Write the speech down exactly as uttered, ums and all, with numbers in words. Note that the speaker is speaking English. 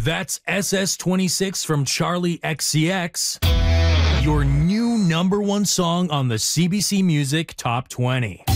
That's S S twenty-six from Charlie X C X, your new number one song on the C B C Music Top twenty.